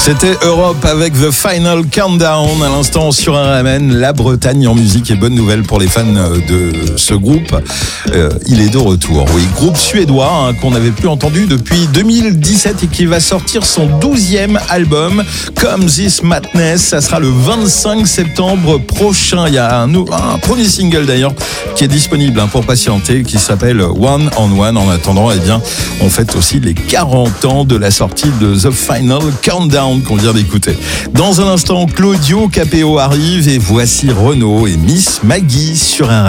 C'était Europe avec The Final Countdown à l'instant sur RMN, la Bretagne en musique, et bonne nouvelle pour les fans de ce groupe. Il est de retour, oui, groupe suédois qu'on n'avait plus entendu depuis 2017 et qui va sortir son 12e album, Come This Madness. Ça sera le 25 septembre prochain. Il y a un premier single d'ailleurs qui est disponible pour patienter, qui s'appelle One on One. En attendant, eh bien, on fête aussi les 40 ans de la sortie de The Final Countdown qu'on vient d'écouter. Dans un instant, Claudio Capéo arrive et voici Renaud et Miss Maggie sur un